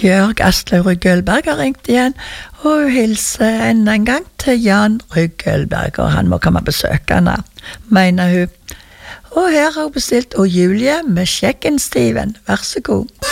Bjørg Aslaug Ryggelberg har ringt igjen, og hun hilser enda en gang til Jan Ryggelberg, og han må komme og besøke henne, mener hun. Og her har hun bestilt Og Julie med Kjekken Steven, vær så god.